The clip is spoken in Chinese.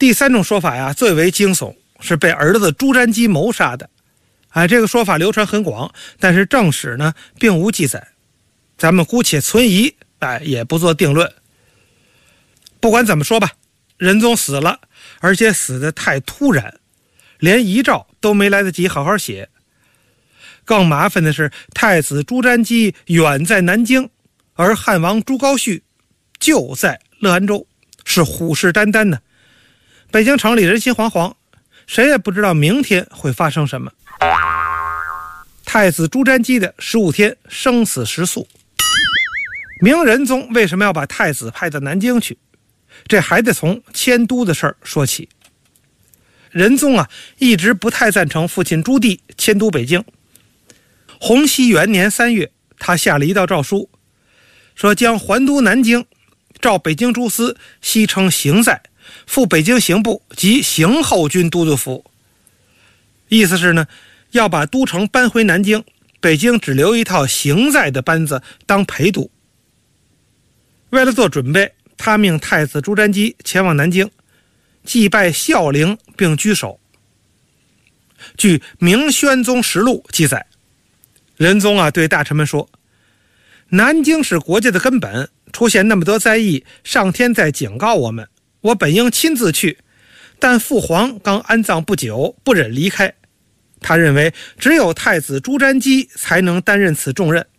第三种说法呀，最为惊悚，是被儿子朱瞻基谋杀的。这个说法流传很广，但是正史呢并无记载，咱们姑且存疑，也不做定论。不管怎么说吧，仁宗死了，而且死得太突然，连遗诏都没来得及好好写。更麻烦的是，太子朱瞻基远在南京，而汉王朱高煦就在乐安州，是虎视眈眈呢。北京城里人心惶惶，谁也不知道明天会发生什么。太子朱瞻基的15天生死时速。明仁宗为什么要把太子派到南京去？这还得从迁都的事儿说起。仁宗一直不太赞成父亲朱棣迁都北京。洪熙元年3月，他下了一道诏书，说将还都南京，照北京诸司，西称行在，赴北京刑部及刑后军都督府。意思是呢，要把都城搬回南京，北京只留一套行在的班子当陪都。为了做准备，他命太子朱瞻基前往南京祭拜孝陵并居守。据《明宣宗实录》记载，仁宗对大臣们说，南京是国家的根本，出现那么多灾异，上天在警告我们，我本应亲自去，但父皇刚安葬不久，不忍离开。他认为只有太子朱瞻基才能担任此重任，